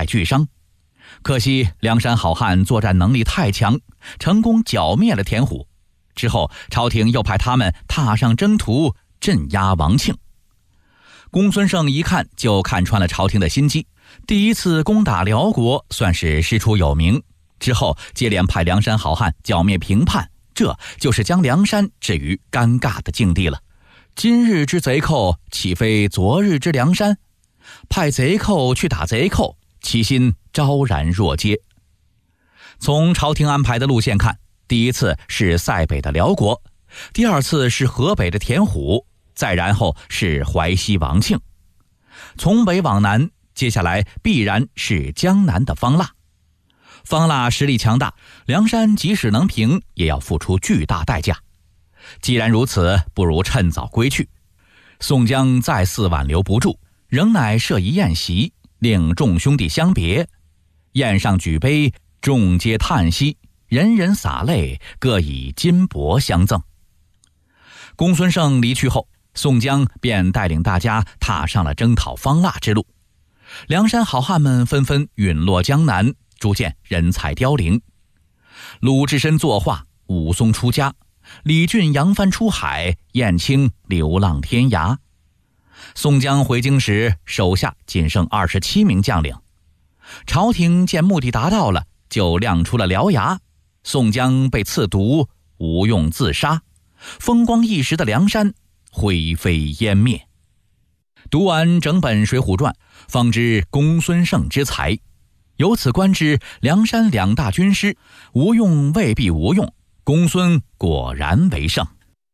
败俱伤。可惜梁山好汉作战能力太强，成功剿灭了田虎。之后朝廷又派他们踏上征途，镇压王庆。公孙胜一看就看穿了朝廷的心机，第一次攻打辽国算是师出有名。之后接连派梁山好汉剿灭平叛，这就是将梁山置于尴尬的境地了。今日之贼寇，岂非昨日之梁山？派贼寇去打贼寇，其心昭然若揭。从朝廷安排的路线看，第一次是塞北的辽国，第二次是河北的田虎，再然后是淮西王庆。从北往南，接下来必然是江南的方腊。方腊实力强大，梁山即使能平，也要付出巨大代价。既然如此，不如趁早归去。宋江再次挽留不住，仍乃设一宴席，令众兄弟相别。宴上举杯，众皆叹息，人人洒泪，各以金帛相赠。公孙胜离去后，宋江便带领大家踏上了征讨方腊之路。梁山好汉们纷纷陨落江南，逐渐人才凋零。鲁智深作画，武松出家，李俊扬帆出海，燕青流浪天涯。宋江回京时，手下仅剩27名将领。朝廷见目的达到了，就亮出了獠牙。宋江被刺毒，吴用自杀，风光一时的梁山灰飞烟灭。读完整本《水浒传》，方知公孙胜之才。由此观之，梁山两大军师，吴用未必无用，公孙果然为胜。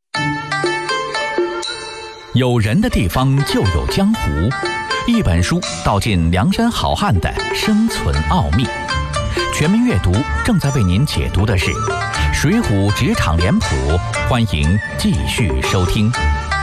有人的地方就有江湖，一本书道尽梁山好汉的生存奥秘。全民阅读正在为您解读的是《水浒职场脸谱》，欢迎继续收听。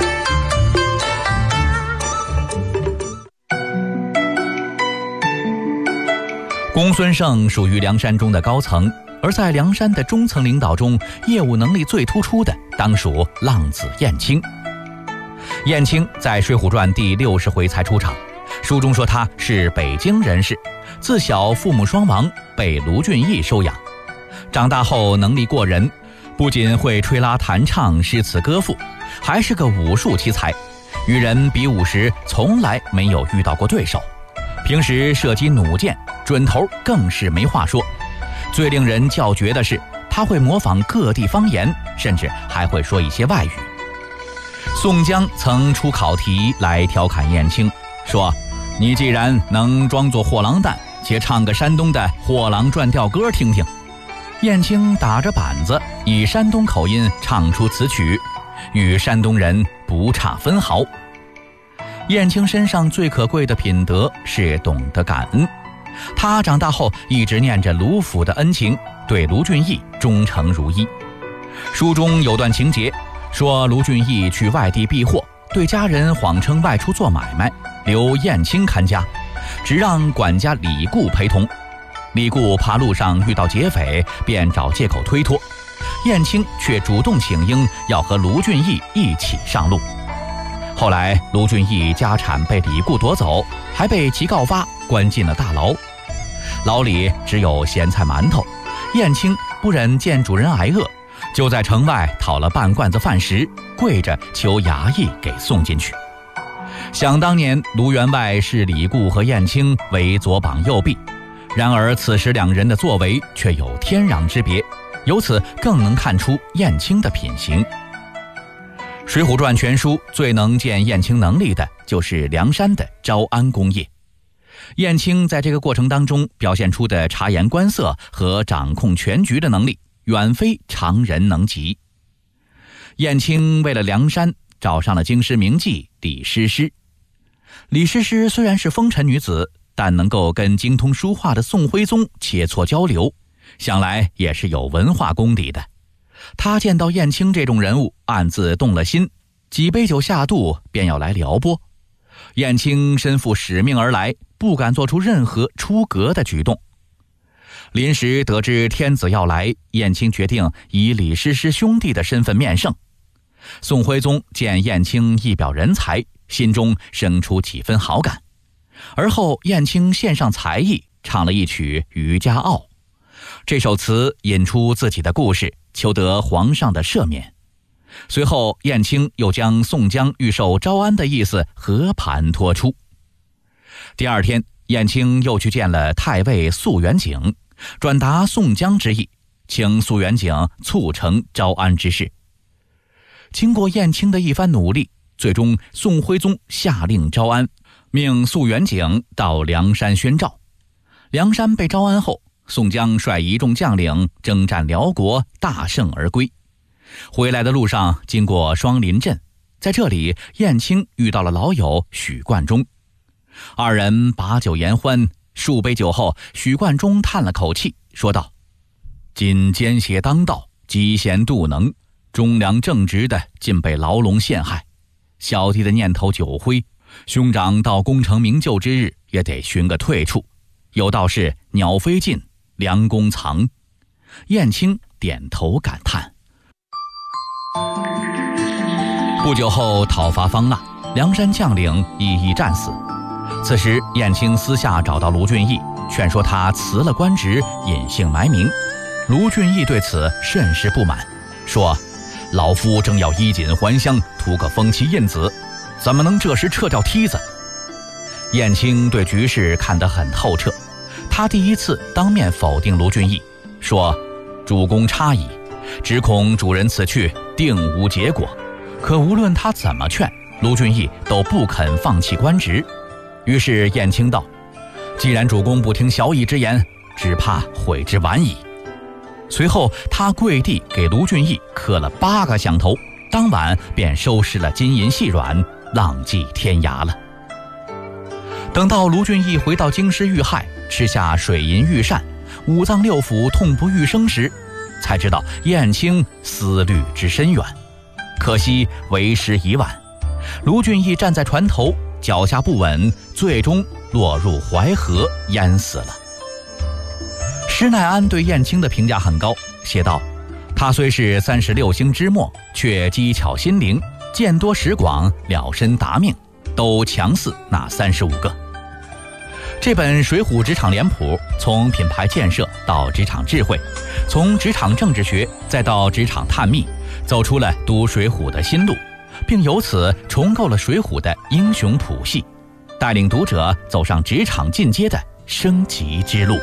公孙胜属于梁山中的高层，而在梁山的中层领导中，业务能力最突出的当属浪子燕青。燕青在《水浒传》第60回才出场，书中说他是北京人士，自小父母双亡，被卢俊义收养。长大后能力过人，不仅会吹拉弹唱、诗词歌赋，还是个武术奇才。与人比武时从来没有遇到过对手，平时射击弩箭准头更是没话说。最令人叫绝的是，他会模仿各地方言，甚至还会说一些外语。宋江曾出考题来调侃燕青，说：你既然能装作货郎蛋，且唱个山东的《货郎传调歌》听听。燕青打着板子，以山东口音唱出此曲，与山东人不差分毫。燕青身上最可贵的品德是懂得感恩，他长大后一直念着卢府的恩情，对卢俊义忠诚如一。书中有段情节说，卢俊义去外地避祸，对家人谎称外出做买卖，留燕青看家，只让管家李固陪同。李固怕路上遇到劫匪，便找借口推脱，燕青却主动请缨，要和卢俊义一起上路。后来卢俊义家产被李固夺走，还被其告发，关进了大牢。牢里只有咸菜馒头，燕青不忍见主人挨饿，就在城外讨了半罐子饭食，跪着求衙役给送进去。想当年卢员外视李固和燕青为左膀右臂，然而此时两人的作为却有天壤之别，由此更能看出燕青的品行。《水浒传》全书最能见燕青能力的就是梁山的招安工业。燕青在这个过程当中表现出的察言观色和掌控全局的能力，远非常人能及。燕青为了梁山找上了京师名妓李师师。李师师虽然是风尘女子，但能够跟精通书画的宋徽宗切磋交流，想来也是有文化功底的。他见到燕青这种人物，暗自动了心，几杯酒下肚便要来撩拨。燕青身负使命而来，不敢做出任何出格的举动。临时得知天子要来，燕青决定以李师师兄弟的身份面圣。宋徽宗见燕青一表人才，心中生出几分好感。而后燕青献上才艺， 唱了一曲《渔家傲》。这首词引出自己的故事，求得皇上的赦免。随后燕青又将宋江欲受招安的意思和盘托出。第二天，燕青又去见了太尉肃元景，转达宋江之意，请肃元景促成招安之事。经过燕青的一番努力，最终宋徽宗下令招安，命肃元景到梁山宣召。梁山被招安后，宋江率一众将领征战辽国，大胜而归。回来的路上经过双林镇，在这里燕青遇到了老友许冠中，二人把酒言欢。数杯酒后，许冠中叹了口气，说道：今奸邪当道，嫉贤妒能，忠良正直的竟被牢笼陷害，小弟的念头久灰，兄长到功成名就之日也得寻个退处。有道是鸟飞尽，良弓藏。燕青点头感叹。不久后讨伐方腊，梁山将领一一战死。此时燕青私下找到卢俊义，劝说他辞了官职，隐姓埋名。卢俊义对此甚是不满，说：老夫正要衣锦还乡，图个封妻印子，怎么能这时撤掉梯子？燕青对局势看得很透彻，他第一次当面否定卢俊义，说：主公差矣，只恐主人此去定无结果。可无论他怎么劝，卢俊义都不肯放弃官职。于是燕青道：既然主公不听小乙之言，只怕悔之晚矣。随后他跪地给卢俊义磕了8个响头，当晚便收拾了金银细软，浪迹天涯了。等到卢俊义回到京师遇害，吃下水银御膳，五脏六腑痛不欲生时，才知道燕青思虑之深远。可惜为时已晚，卢俊义站在船头，脚下不稳，最终落入淮河，淹死了。施耐庵对燕青的评价很高，写道：他虽是36星之末，却机巧心灵，见多识广，了身达命，都强似那35个。这本《水浒职场脸谱》从品牌建设到职场智慧，从职场政治学再到职场探秘，走出了读水浒的新路，并由此重构了水浒的英雄谱系，带领读者走上职场进阶的升级之路。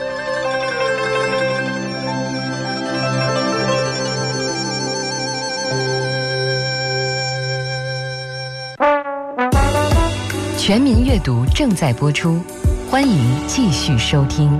全民阅读正在播出，欢迎继续收听。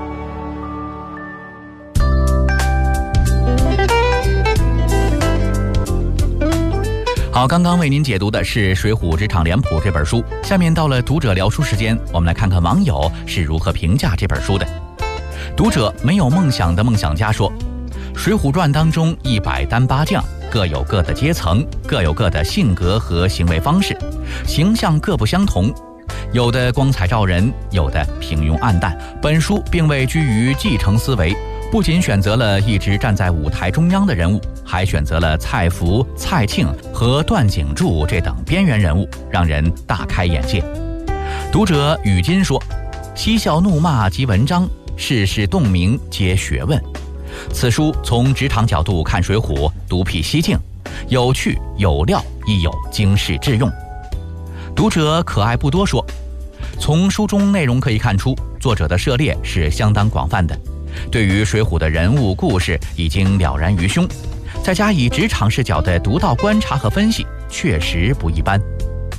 好，刚刚为您解读的是《水浒职场脸谱》这本书，下面到了读者聊书时间，我们来看看网友是如何评价这本书的。读者没有梦想的梦想家说，《水浒传》当中100单八将各有各的阶层，各有各的性格和行为方式，形象各不相同，有的光彩照人，有的平庸暗淡。本书并未拘于继承思维，不仅选择了一直站在舞台中央的人物，还选择了蔡福、蔡庆和段景柱这等边缘人物，让人大开眼界。读者雨金说，嬉笑怒骂即文章，世事洞明皆学问。此书从职场角度看水浒，独辟蹊径，有趣有料，亦有经世致用。读者可爱不多说，从书中内容可以看出，作者的涉猎是相当广泛的，对于水浒的人物故事已经了然于胸，再加以职场视角的独到观察和分析，确实不一般。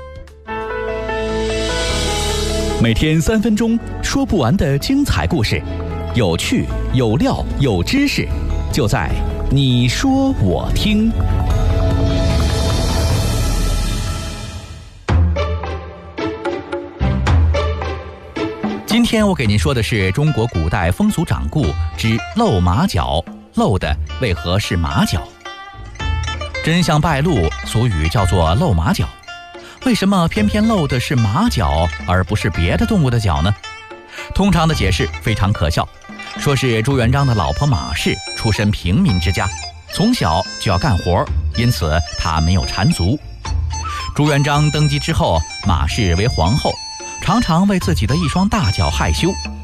每天3分钟，说不完的精彩故事，有趣有料有知识，就在你说我听。今天我给您说的是中国古代风俗掌故之露马脚，露的为何是马脚？真相败露，俗语叫做露马脚。为什么偏偏露的是马脚，而不是别的动物的脚呢？通常的解释非常可笑，说是朱元璋的老婆马氏出身平民之家，从小就要干活，因此她没有缠足。朱元璋登基之后，马氏为皇后，常常为自己的一双大脚害羞，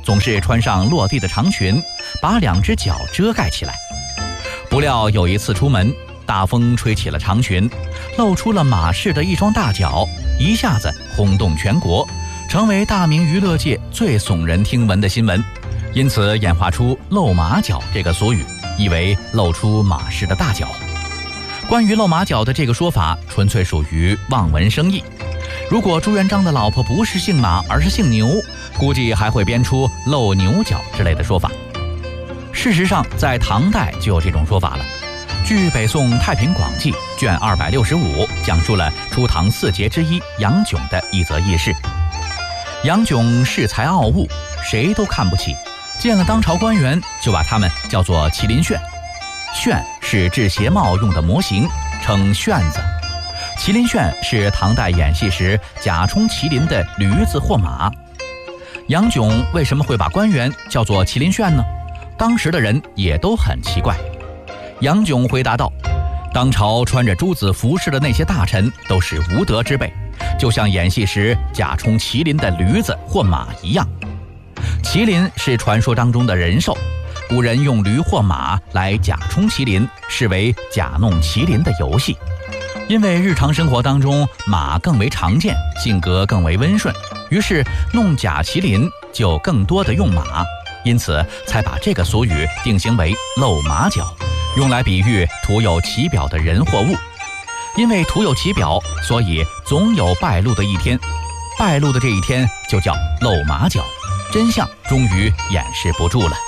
总是穿上落地的长裙，把2只脚遮盖起来。不料有一次出门，大风吹起了长裙，露出了马氏的一双大脚，一下子轰动全国，成为大明娱乐界最耸人听闻的新闻。因此演化出露马脚这个俗语，意为露出马氏的大脚。关于露马脚的这个说法，纯粹属于望文生义。如果朱元璋的老婆不是姓马而是姓牛，估计还会编出露牛角之类的说法。事实上在唐代就有这种说法了。据北宋《太平广记》卷265讲述了初唐4杰之一杨炯的一则轶事。杨炯恃才傲物，谁都看不起，见了当朝官员就把他们叫做麒麟炫。炫是制鞋帽用的模型，称炫子。麒麟炫是唐代演戏时假充麒麟的驴子或马。杨炯为什么会把官员叫做麒麟炫呢？当时的人也都很奇怪。杨炯回答道，当朝穿着朱子服饰的那些大臣都是无德之辈，就像演戏时假充麒麟的驴子或马一样。麒麟是传说当中的人兽，古人用驴或马来假充麒麟，视为假弄麒麟的游戏。因为日常生活当中马更为常见，性格更为温顺，于是弄假麒麟就更多的用马，因此才把这个俗语定型为露马脚，用来比喻徒有其表的人或物。因为徒有其表，所以总有败露的一天，败露的这一天就叫露马脚，真相终于掩饰不住了。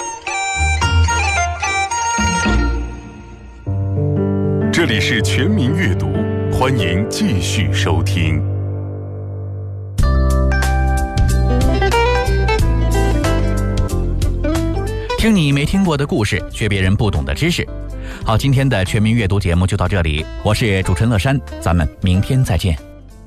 这里是全民阅读，欢迎继续收听。 听你没听过的故事，学别人不懂的知识。好，今天的全民阅读节目就到这里，我是主持人乐山，咱们明天再见。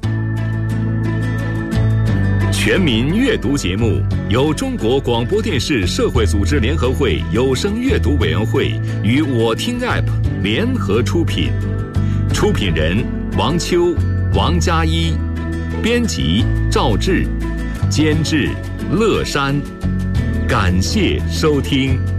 全民阅读节目由中国广播电视社会组织联合会有声阅读委员会与我听 App 联合出品，出品人王秋、王佳一，编辑赵志，监制乐山。感谢收听。